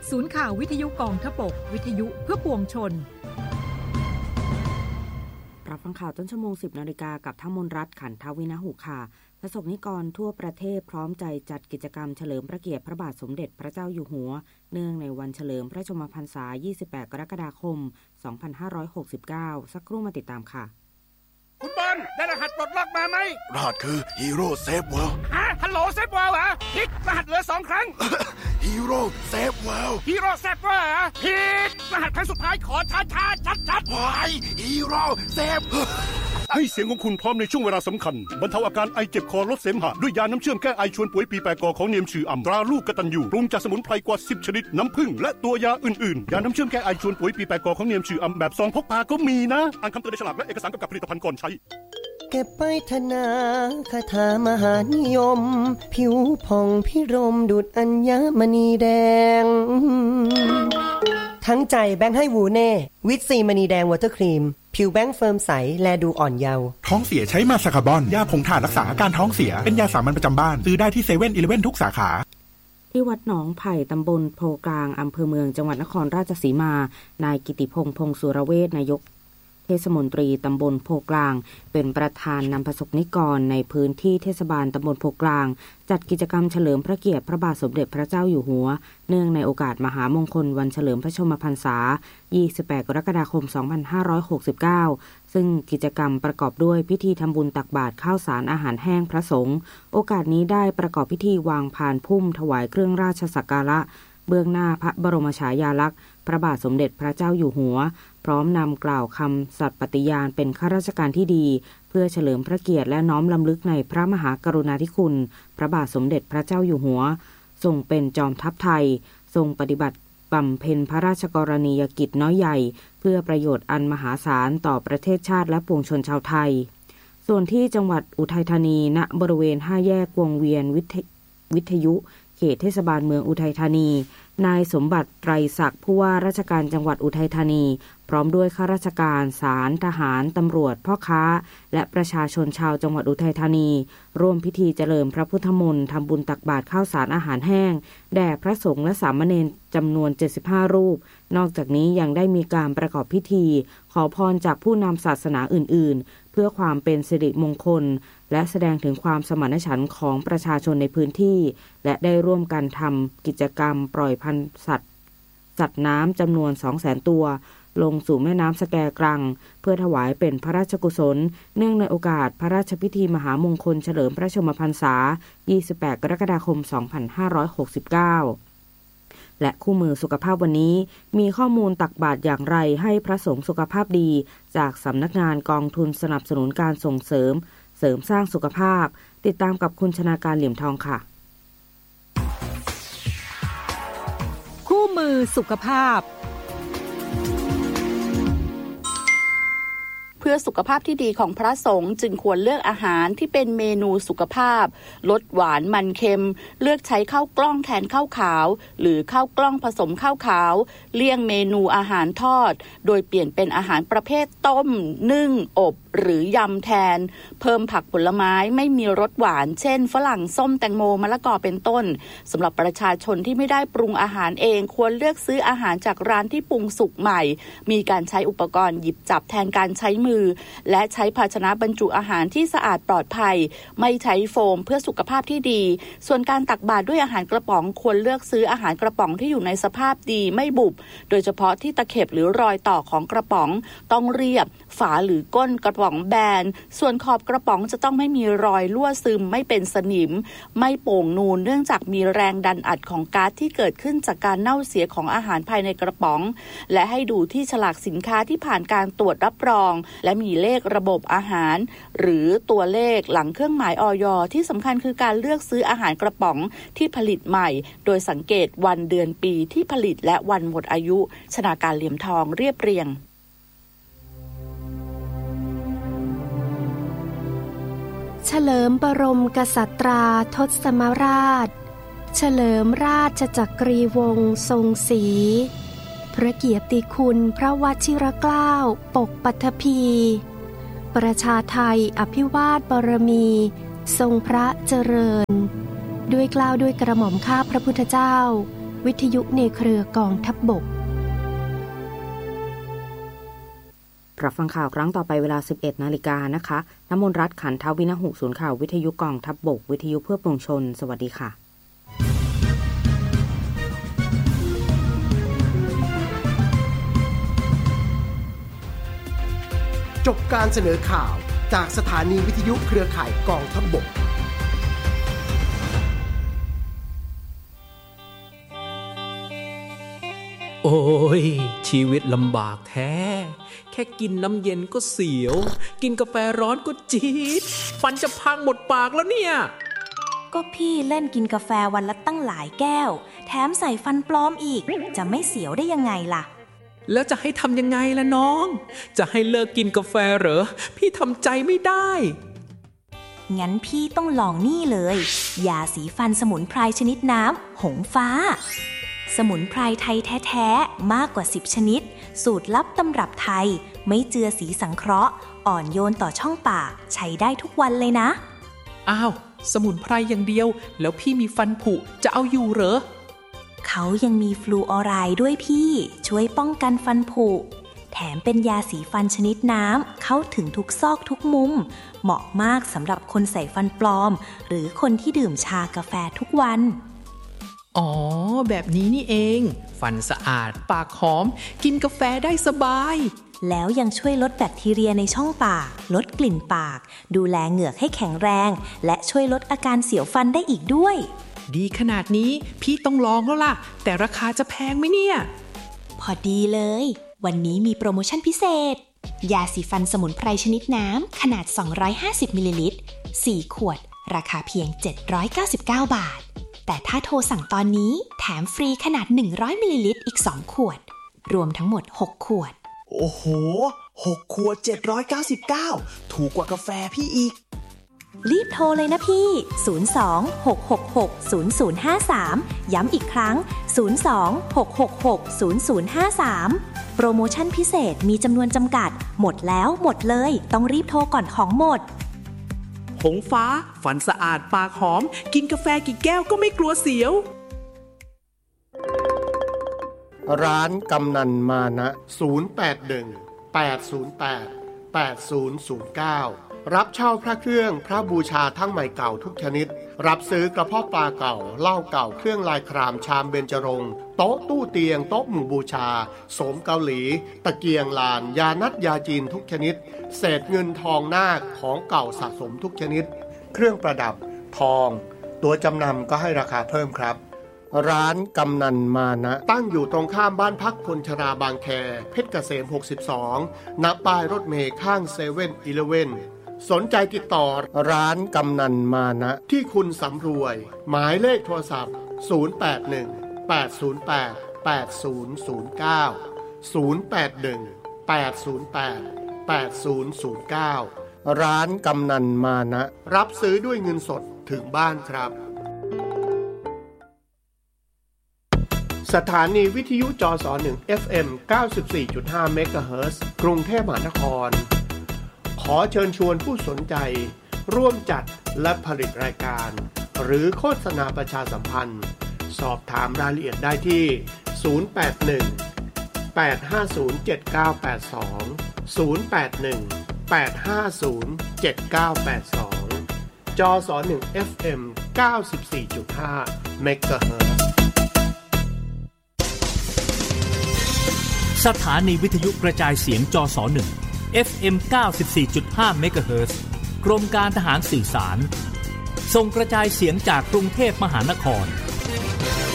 ศูนย์ข่าววิทยุกองทพบกวิทยุเพื่อปวงชนรับฟังข่าวต้นชั่วโมง 10 นาฬิกากับท่ามนรัตน์ขันทวินหุค่ะประสบนิกรทั่วประเทศพร้อมใจจัดกิจกรรมเฉลิมพระเกียรติพระบาทสมเด็จพระเจ้าอยู่หัวเนื่องในวันเฉลิมพระชนมพรรษา 28 กรกฎาคม 2569 สักครู่มาติดตามค่ะคุณบอลได้รหัสปลดล็อกมาไหมรหัสคือฮีโร่เซฟเวิลด์ฮัลโหลเซฟเวิลด์เหรอผิดรหัสเหลือ2ครั้งฮีโร่เซฟเวิลด์ฮีโร่เซฟเวิลด์เหรอผิดรหัสครั้งสุดท้ายขอช้าๆชัดๆวายฮีโร่เซฟให้เสียงของคุณพร้อมในช่วงเวลาสำคัญบรรเทาอาการไอเจ็บคอลดเสมหะด้วยยาน้ำเชื่อมแก้ไอชวนป่วยปีแปรกอของเนียมชื่ออ่ำตราลูกกตัญญูปรุงจากสมุนไพรกว่า10ชนิดน้ำผึ้งและตัวยาอื่นๆยาน้ำเชื่อมแก้ไอชวนป่วยปีแปรกอของเนียมชื่ออ่ำแบบซองพกพาก็มีนะอ่านคำเตือนในฉลากและเอกสารกำกับผลิตภัณฑ์ก่อนใช้เก็บไปธนาคาถามหานิยมผิวผ่องพิรมดุจอัญมณีแดงทั้งใจแบงค์ให้วูเน่วิตซีมณีแดงวอเตอร์ครีมผิวแบงค์เฟิร์มใสแลดูอ่อนเยาว์ท้องเสียใช้มาซาคาบอนยาผงถ่านรักษาอาการท้องเสียเป็นยาสามัญประจำบ้านซื้อได้ที่ 7-Eleven ทุกสาขาที่วัดหนองไผ่ตำบลโพกลางอำเภอเมืองจังหวัดนครราชสีมานายกิติพงษ์พงษ์สุรเวชนายกเทศมนตรีตำบลโพกลางเป็นประธานนำประสบนิกรในพื้นที่เทศบาลตำบลโพกลางจัดกิจกรรมเฉลิมพระเกียรติพระบาทสมเด็จพระเจ้าอยู่หัวเนื่องในโอกาสมหามงคลวันเฉลิมพระชนมพรรษา 28 กรกฎาคม 2569 ซึ่งกิจกรรมประกอบด้วยพิธีทำบุญตักบาตรข้าวสารอาหารแห้งพระสงฆ์โอกาสนี้ได้ประกอบพิธีวางพานพุ่มถวายเครื่องราชสักการะเบื้องหน้าพระบรมฉายาลักษณ์พระบาทสมเด็จพระเจ้าอยู่หัวพร้อมนำกล่าวคำสัตย์ปฏิญาณเป็นข้าราชการที่ดีเพื่อเฉลิมพระเกียรติและน้อมรำลึกในพระมหากรุณาธิคุณพระบาทสมเด็จพระเจ้าอยู่หัวทรงเป็นจอมทัพไทยทรงปฏิบัติบำเพ็ญพระราชกรณียกิจน้อยใหญ่เพื่อประโยชน์อันมหาศาลต่อประเทศชาติและปวงชนชาวไทยส่วนที่จังหวัดอุทัยธานีณบริเวณ5แยกวงเวียนวิทยุเขตเทศบาลเมืองอุทัยธานีนายสมบัติไตรศักดิ์ผู้ว่าราชการจังหวัดอุทัยธานีพร้อมด้วยข้าราชการศาลทหารตำรวจพ่อค้าและประชาชนชาวจังหวัดอุทัยธานีร่วมพิธีเจริญพระพุทธมนต์ทำบุญตักบาตรข้าวสารอาหารแห้งแด่พระสงฆ์และสามเณรจำนวน75รูปนอกจากนี้ยังได้มีการประกอบพิธีขอพรจากผู้นำศาสนาอื่นๆเพื่อความเป็นสิริมงคลและแสดงถึงความสมานฉันท์ของประชาชนในพื้นที่และได้ร่วมกันทำกิจกรรมปล่อยพันธุ์สัตว์น้ำจำนวน 200,000 ตัวลงสู่แม่น้ำสแกกรังเพื่อถวายเป็นพระราชกุศลเนื่องในโอกาสพระราชพิธีมหามงคลเฉลิมพระชนมพรรษา 28 กรกฎาคม 2569 และคู่มือสุขภาพวันนี้มีข้อมูลตักบาตรอย่างไรให้พระสงฆ์สุขภาพดีจากสำนักงานกองทุนสนับสนุนการส่งเสริมสร้างสุขภาพติดตามกับคุณชนาการเหลี่ยมทองค่ะคู่มือสุขภาพเพื่อสุขภาพที่ดีของพระสงฆ์จึงควรเลือกอาหารที่เป็นเมนูสุขภาพลดหวานมันเค็มเลือกใช้ข้าวกล้องแทนข้าวขาวหรือข้าวกล้องผสมข้าวขาวเลี่ยงเมนูอาหารทอดโดยเปลี่ยนเป็นอาหารประเภทต้มนึ่งอบหรือยำแทนเพิ่มผักผลไม้ไม่มีรสหวานเช่นฝรั่งส้มแตงโมมะละกอเป็นต้นสำหรับประชาชนที่ไม่ได้ปรุงอาหารเองควรเลือกซื้ออาหารจากร้านที่ปรุงสุกใหม่มีการใช้อุปกรณ์หยิบจับแทนการใช้มือและใช้ภาชนะบรรจุอาหารที่สะอาดปลอดภัยไม่ใช้โฟมเพื่อสุขภาพที่ดีส่วนการตักบาตรด้วยอาหารกระป๋องควรเลือกซื้ออาหารกระป๋องที่อยู่ในสภาพดีไม่บุบโดยเฉพาะที่ตะเข็บหรือรอยต่อของกระป๋องต้องเรียบฝาหรือก้นกระป๋องแบนส่วนขอบกระป๋องจะต้องไม่มีรอยรั่วซึมไม่เป็นสนิมไม่โป่งนูนเนื่องจากมีแรงดันอัดของก๊าซที่เกิดขึ้นจากการเน่าเสียของอาหารภายในกระป๋องและให้ดูที่ฉลากสินค้าที่ผ่านการตรวจรับรองและมีเลขระบบอาหารหรือตัวเลขหลังเครื่องหมายอย.ที่สำคัญคือการเลือกซื้ออาหารกระป๋องที่ผลิตใหม่โดยสังเกตวันเดือนปีที่ผลิตและวันหมดอายุชนาการเหลี่ยมทองเรียบเรียงเฉลิมบรมกษัตราทศมราชเฉลิมราชจักรีวงศ์ทรงศรีพระเกียรติคุณพระวชิรเกล้าปกปัทภีประชาไทยอภิวาทบารมีทรงพระเจริญด้วยเกล้าด้วยกระหม่อมข้าพระพุทธเจ้าวิทยุในเครือกองทัพบกรับฟังข่าวครั้งต่อไปเวลา 11 นาฬิกานะคะน้ำมนต์รัตน์ขันทวินหุศูนย์ข่าววิทยุกองทัพบกวิทยุเพื่อปวงชนสวัสดีค่ะจบการเสนอข่าวจากสถานีวิทยุเครือข่ายกองทัพบกโอ้ยชีวิตลำบากแท้แค่กินน้ำเย็นก็เสียวกินกาแฟร้อนก็จี๊ดฟันจะพังหมดปากแล้วเนี่ยก็พี่เล่นกินกาแฟวันละตั้งหลายแก้วแถมใส่ฟันปลอมอีกจะไม่เสียวได้ยังไงล่ะแล้วจะให้ทำยังไงล่ะน้องจะให้เลิกกินกาแฟเหรอพี่ทำใจไม่ได้งั้นพี่ต้องลองนี่เลยยาสีฟันสมุนไพรชนิดน้ำหงฟ้าสมุนไพรไทยแท้ๆมากกว่า10ชนิดสูตรลับตำรับไทยไม่เจือสีสังเคราะห์อ่อนโยนต่อช่องปากใช้ได้ทุกวันเลยนะอ้าวสมุนไพรอย่างเดียวแล้วพี่มีฟันผุจะเอาอยู่เหรอเขายังมีฟลูออไรด์ด้วยพี่ช่วยป้องกันฟันผุแถมเป็นยาสีฟันชนิดน้ำเข้าถึงทุกซอกทุกมุมเหมาะมากสำหรับคนใส่ฟันปลอมหรือคนที่ดื่มชากาแฟทุกวันอ๋อแบบนี้นี่เองฟันสะอาดปากหอมกินกาแฟได้สบายแล้วยังช่วยลดแบคทีเรียในช่องปากลดกลิ่นปากดูแลเหงือกให้แข็งแรงและช่วยลดอาการเสียวฟันได้อีกด้วยดีขนาดนี้พี่ต้องลองแล้วล่ะแต่ราคาจะแพงไหมเนี่ยพอดีเลยวันนี้มีโปรโมชั่นพิเศษยาสีฟันสมุนไพรชนิดน้ำขนาด250มิลลิลิตร4ขวดราคาเพียง799 บาทแต่ถ้าโทรสั่งตอนนี้แถมฟรีขนาด100มิลลิลิตรอีก2ขวดรวมทั้งหมด6ขวดโอ้โห6ขวด799ถูกกว่ากาแฟพี่อีกรีบโทรเลยนะพี่02-666-0053ย้ำอีกครั้ง02-666-0053โปรโมชั่นพิเศษมีจำนวนจำกัดหมดแล้วหมดเลยต้องรีบโทรก่อนของหมดหงฟ้าฟันสะอาดปากหอมกินกาแฟกี่แก้วก็ไม่กลัวเสียวร้านกำนันมานะ081-808-8009รับเช่าพระเครื่องพระบูชาทั้งใหม่เก่าทุกชนิดรับซื้อกระเพาะปลาเก่าเหล้าเก่าเครื่องลายครามชามเบญจรงค์โต๊ะตู้เตียงโต๊ะหมู่บูชาโสมเกาหลีตะเกียงลานยานัดยาจีนทุกชนิดเศษเงินทองนาคของเก่าสะสมทุกชนิดเครื่องประดับทองตัวจำนำก็ให้ราคาเพิ่มครับร้านกำนันมานะตั้งอยู่ตรงข้ามบ้านพักคนชราบางแคเพชรเกษม62ณป้ายรถเมล์ข้าง7-Elevenสนใจติดต่อร้านกำนันมานะที่คุณสำรวยหมายเลขโทรศัพท์081-808-8009 ร้านกำนันมานะรับซื้อด้วยเงินสดถึงบ้านครับสถานีวิทยุจส1 FM 94.5 เมกะเฮิรตซ์กรุงเทพมหานครขอเชิญชวนผู้สนใจร่วมจัดและผลิตรายการหรือโฆษณาประชาสัมพันธ์สอบถามรายละเอียดได้ที่081-850-7982 081-850-7982 จส1 FM 94.5 เมกะเฮิรตซ์สถานีวิทยุกระจายเสียงจส1 FM 94.5 เมกะเฮิรตซ์กรมการทหารสื่อสารส่งกระจายเสียงจากกรุงเทพมหานคร